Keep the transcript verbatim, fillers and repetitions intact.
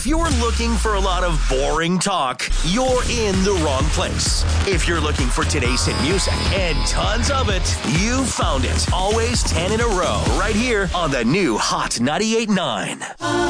If you're looking for a lot of boring talk, you're in the wrong place. If you're looking for today's hit music and tons of it, you found it. Always ten in a row, right here on the new Hot ninety-eight point nine.